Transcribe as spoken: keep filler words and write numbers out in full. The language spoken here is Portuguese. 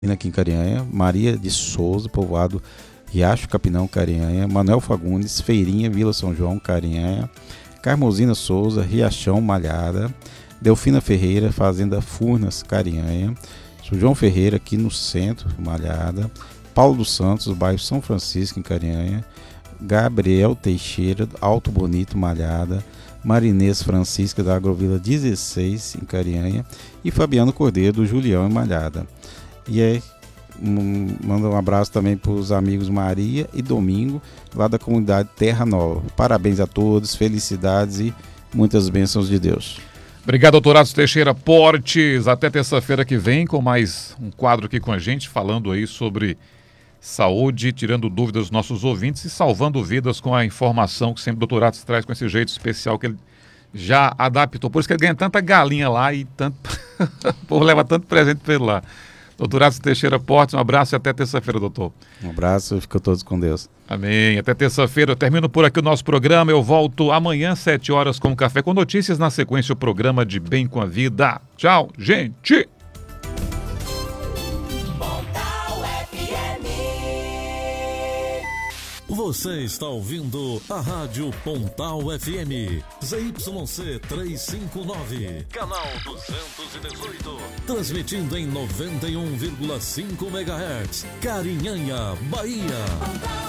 aqui em Carinhanha, Maria de Souza, povoado Riacho Capinão, Carinhanha, Manuel Fagundes, Feirinha, Vila São João, Carinhanha, Carmosina Souza, Riachão, Malhada, Delfina Ferreira, Fazenda Furnas, Carinhanha, São João Ferreira, aqui no centro, Malhada, Paulo dos Santos, bairro São Francisco, em Carinhanha, Gabriel Teixeira, Alto Bonito, Malhada, Marinês Francisca, da Agrovila dezesseis, em Carinhanha, e Fabiano Cordeiro, do Julião, em Malhada. E aí, um, manda um abraço também para os amigos Maria e Domingo, lá da comunidade Terra Nova. Parabéns a todos, felicidades e muitas bênçãos de Deus. Obrigado, doutor Atos Teixeira Portes. Até terça-feira que vem com mais um quadro aqui com a gente, falando aí sobre saúde, tirando dúvidas dos nossos ouvintes e salvando vidas com a informação que sempre o doutor Atos traz com esse jeito especial que ele já adaptou. Por isso que ele ganha tanta galinha lá e tanto... o povo leva tanto presente para ele lá. Doutor Atos Teixeira Portes, um abraço e até terça-feira, doutor. Um abraço, fica todos com Deus. Amém. Até terça-feira. Eu termino por aqui o nosso programa. Eu volto amanhã, sete horas, com Café com Notícias. Na sequência, o programa de Bem com a Vida. Tchau, gente! Você está ouvindo a Rádio Pontal F M, Z Y C trezentos e cinquenta e nove, canal duzentos e dezoito, transmitindo em noventa e um vírgula cinco megahertz, Carinhanha, Bahia.